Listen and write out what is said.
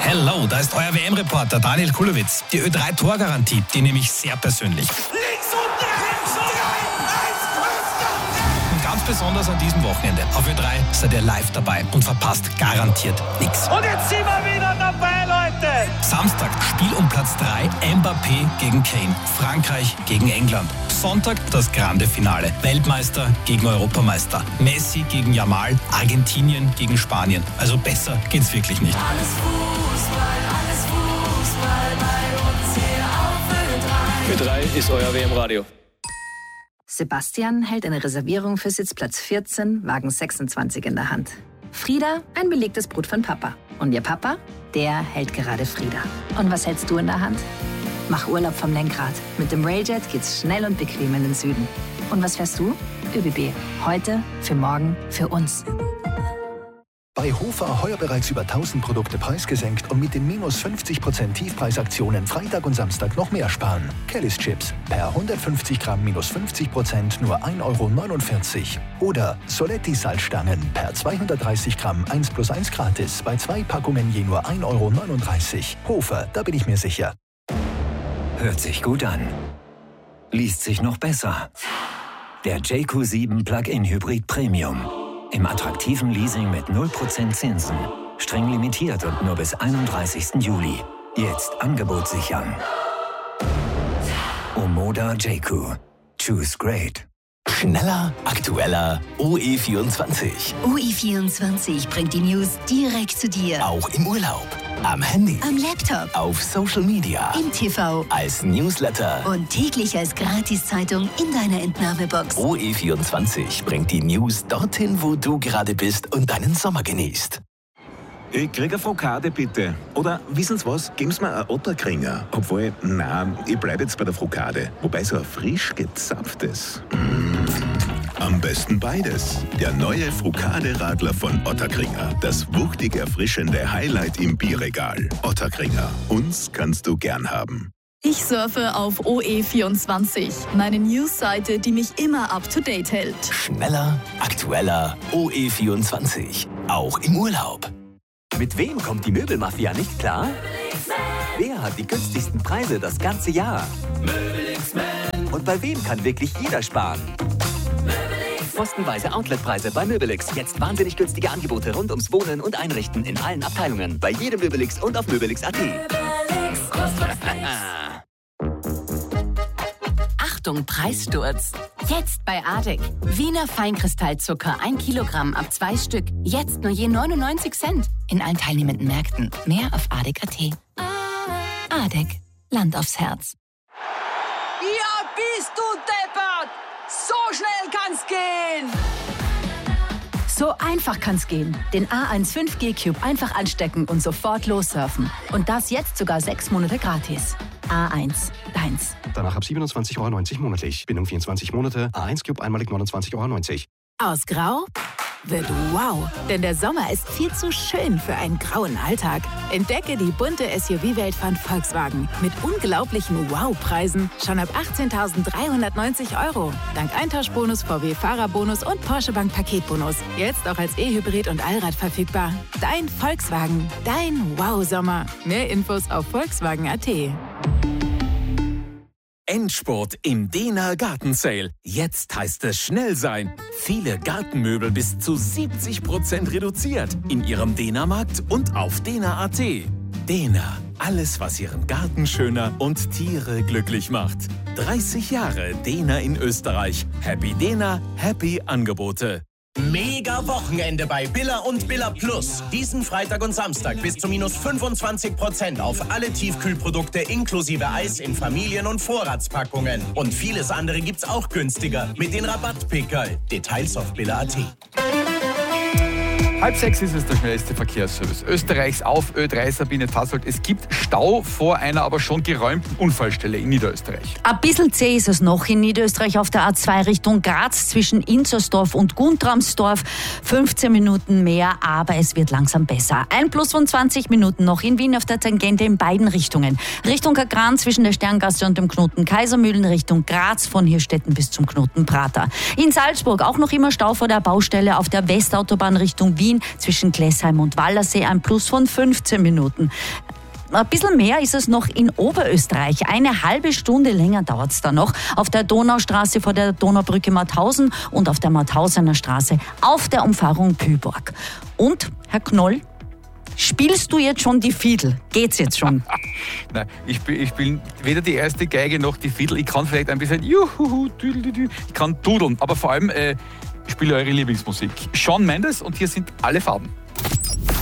Hello, da ist euer WM-Reporter Daniel Kulowitz. Die Ö3-Torgarantie, die nehme ich sehr persönlich. Links und rechts und 1, Und ganz besonders an diesem Wochenende. Auf Ö3 seid ihr live dabei und verpasst garantiert nichts. Und jetzt sind wir wieder dabei, Leute! Samstag, Spiel um Platz 3, Mbappé gegen Kane, Frankreich gegen England. Sonntag das grande Finale, Weltmeister gegen Europameister, Messi gegen Yamal, Argentinien gegen Spanien. Also besser geht's wirklich nicht. Alles Fußball bei uns hier auf Ö3. Ö3 ist euer WM-Radio. Sebastian hält eine Reservierung für Sitzplatz 14, Wagen 26 in der Hand. Frieda, ein belegtes Brot von Papa. Und ihr Papa, der hält gerade Frieda. Und was hältst du in der Hand? Mach Urlaub vom Lenkrad. Mit dem Railjet geht's schnell und bequem in den Süden. Und was fährst du? ÖBB. Heute, für morgen, für uns. Bei Hofer heuer bereits über 1000 Produkte preisgesenkt und mit den minus 50% Tiefpreisaktionen Freitag und Samstag noch mehr sparen. Kellys Chips per 150 Gramm minus 50% nur 1,49 €. Oder Soletti Salzstangen per 230 Gramm 1+1 gratis bei 2 Packungen je nur 1,39 €. Hofer, da bin ich mir sicher. Hört sich gut an. Liest sich noch besser. Der JQ7 Plug-in Hybrid Premium. Im attraktiven Leasing mit 0% Zinsen. Streng limitiert und nur bis 31. Juli. Jetzt Angebot sichern. Omoda JQ. Choose great. Schneller, aktueller, OE24. OE24 bringt die News direkt zu dir. Auch im Urlaub, am Handy, am Laptop, auf Social Media, im TV, als Newsletter und täglich als Gratiszeitung in deiner Entnahmebox. OE24 bringt die News dorthin, wo du gerade bist und deinen Sommer genießt. Ich krieg eine Frokade, bitte. Oder, wissen Sie was, geben Sie mir einen Otterkringer. Obwohl, nein, ich bleib jetzt bei der Frokade. Wobei so ein frisch gezapftes. Am besten beides. Der neue Frokade-Radler von Otterkringer. Das wuchtig erfrischende Highlight im Bierregal. Otterkringer. Uns kannst du gern haben. Ich surfe auf OE24, meine News-Seite, die mich immer up-to-date hält. Schneller, aktueller, OE24. Auch im Urlaub. Mit wem kommt die Möbelmafia nicht klar? Wer hat die günstigsten Preise das ganze Jahr? Und bei wem kann wirklich jeder sparen? Postenweise Outletpreise bei Möbelix. Jetzt wahnsinnig günstige Angebote rund ums Wohnen und Einrichten in allen Abteilungen. Bei jedem Möbelix und auf Möbelix.at. Achtung, Preissturz. Jetzt bei ADEC. Wiener Feinkristallzucker 1 Kilogramm ab 2 Stück. Jetzt nur je 99 Cent. In allen teilnehmenden Märkten. Mehr auf ADEC.at. ADEC. Land aufs Herz. Ja, bist du deppert! So schnell kann's gehen! So einfach kann's gehen. Den A1 5G Cube einfach anstecken und sofort lossurfen. Und das jetzt sogar 6 Monate gratis. A1, deins. Danach ab 27,90 € monatlich. Bindung 24 Monate. A1 Cube einmalig 29,90 €. Aus Grau wird wow, denn der Sommer ist viel zu schön für einen grauen Alltag. Entdecke die bunte SUV-Welt von Volkswagen mit unglaublichen Wow-Preisen schon ab 18.390 €. Dank Eintauschbonus, VW-Fahrerbonus und Porsche Bank Paketbonus. Jetzt auch als E-Hybrid und Allrad verfügbar. Dein Volkswagen, dein Wow-Sommer. Mehr Infos auf Volkswagen.at. Endspurt im Dena Garten Sale. Jetzt heißt es schnell sein. Viele Gartenmöbel bis zu 70% reduziert in Ihrem Dena-Markt und auf Dena.at. Dena, alles was Ihren Garten schöner und Tiere glücklich macht. 30 Jahre Dena in Österreich. Happy Dena, happy Angebote. Mega Wochenende bei Billa und Billa Plus. Diesen Freitag und Samstag bis zu minus 25% auf alle Tiefkühlprodukte inklusive Eis in Familien- und Vorratspackungen. Und vieles andere gibt's auch günstiger mit den Rabattpickerl. Details auf Billa.at. 5:30 ist es der schnellste Verkehrsservice Österreichs auf Ö3 Sabine Tassolt. Es gibt Stau vor einer aber schon geräumten Unfallstelle in Niederösterreich. Ein bisschen zäh ist es noch in Niederösterreich auf der A2 Richtung Graz zwischen Inzersdorf und Guntramsdorf. 15 Minuten mehr, aber es wird langsam besser. Ein Plus von 20 Minuten noch in Wien auf der Tangente in beiden Richtungen. Richtung Kagran zwischen der Sterngasse und dem Knoten Kaisermühlen, Richtung Graz von Hirstetten bis zum Knoten Prater. In Salzburg auch noch immer Stau vor der Baustelle auf der Westautobahn Richtung Wien. Wien zwischen Glessheim und Wallersee ein Plus von 15 Minuten. Ein bisschen mehr ist es noch in Oberösterreich. Eine halbe Stunde länger dauert es da noch. Auf der Donaustraße vor der Donaubrücke Mauthausen und auf der Mauthausener Straße auf der Umfahrung Püborg. Und, Herr Knoll, spielst du jetzt schon die Fiedel? Geht's jetzt schon? Nein, ich spiele weder die erste Geige noch die Fiedel. Ich kann vielleicht ein bisschen juhu, düdelüdü. Ich kann dudeln, aber vor allem ich spiele eure Lieblingsmusik. Shawn Mendes und hier sind alle Farben.